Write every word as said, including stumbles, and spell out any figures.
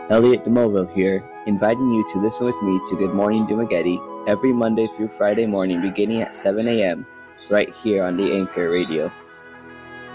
Elliot DeMoville here, inviting you to listen with me to Good Morning Dumageddon every Monday through Friday morning beginning at seven a.m. right here on the Anchor Radio.